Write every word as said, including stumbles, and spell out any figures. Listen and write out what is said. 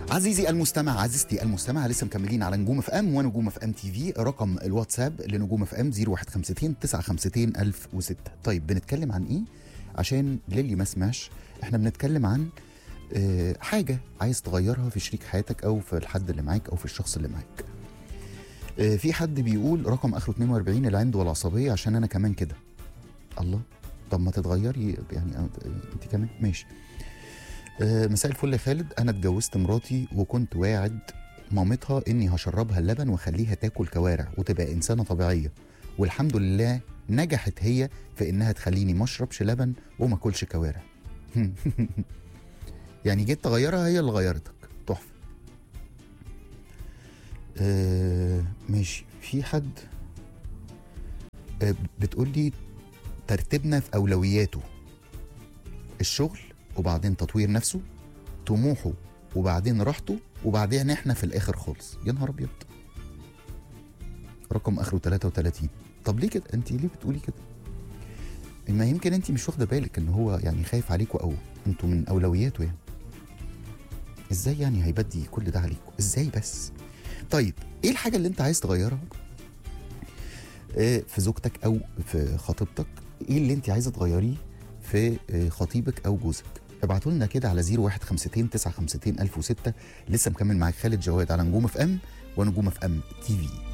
عزيزي المستمع، عزيزتي المستمع، لسه مكملين على نجوم اف ام ونجوم اف ام تي في. رقم الواتساب لنجوم اف ام صفر واحد خمسة تسعة خمسة ألف وستة. طيب بنتكلم عن ايه عشان للي ما سمعش؟ احنا بنتكلم عن اه حاجه عايز تغيرها في شريك حياتك او في الحد اللي معاك او في الشخص اللي معاك. اه في حد بيقول رقم اخره اتنين واربعين، العند والعصبيه عشان انا كمان كده. الله، طب ما تتغيري يعني انت كمان. ماشي. آه مساء الفل يا خالد، انا اتجوزت مراتي وكنت واعد مامتها اني هشربها اللبن واخليها تاكل كوارع وتبقى انسانه طبيعيه، والحمد لله نجحت هي في انها تخليني ما اشربش لبن وما اكلش كوارع. يعني جيت تغيرها هي اللي غيرتك. تحفه. آه ماشي. في حد آه بتقول لي ترتيبنا في اولوياته: الشغل وبعدين تطوير نفسه، طموحه وبعدين راحته، وبعدين احنا في الاخر خالص. يا نهار ابيض. رقم اخره تلاتة وتلاتين. طب ليه كده؟ انت ليه بتقولي كده؟ ما يمكن انت مش واخده بالك ان هو يعني خايف عليكوا او انتوا من اولوياته. يعني ازاي يعني هيبدي كل ده عليكوا؟ ازاي بس؟ طيب ايه الحاجه اللي انت عايز تغيرها اه في زوجتك او في خطيبتك؟ ايه اللي انت عايزه تغيريه في اه خطيبك او جوزك؟ ابعتوا لنا كده على صفر واحد خمسة تسعة خمسة ألف وستة. لسه مكمل معاك خالد جواد على نجوم اف ام ونجوم اف ام تي في.